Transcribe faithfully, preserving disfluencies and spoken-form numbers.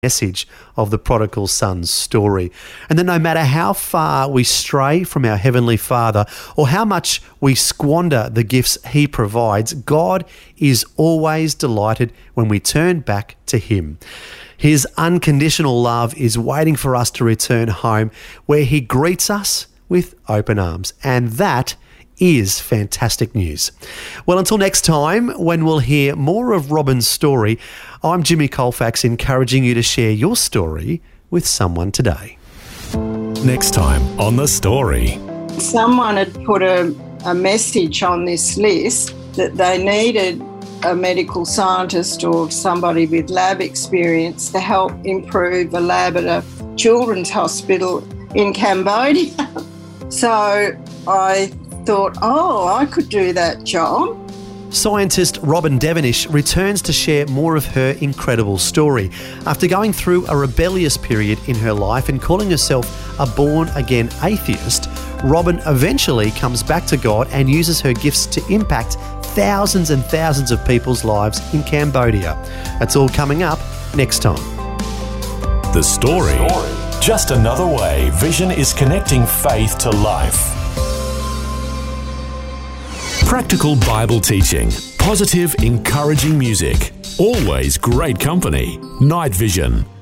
message of the prodigal son's story. And that no matter how far we stray from our Heavenly Father or how much we squander the gifts He provides, God is always delighted when we turn back to Him. His unconditional love is waiting for us to return home, where He greets us with open arms. And that is fantastic news. Well, until next time, when we'll hear more of Robin's story, I'm Jimmy Colfax, encouraging you to share your story with someone today. Next time on The Story. Someone had put a, a message on this list that they needed a medical scientist or somebody with lab experience to help improve a lab at a children's hospital in Cambodia. So I thought, oh, I could do that job. Scientist Robin Devenish returns to share more of her incredible story. After going through a rebellious period in her life and calling herself a born-again atheist, Robin eventually comes back to God and uses her gifts to impact thousands and thousands of people's lives in Cambodia. That's all coming up next time. The Story. Just another way Vision is connecting faith to life. Practical Bible teaching, positive, encouraging music, always great company. Night Vision.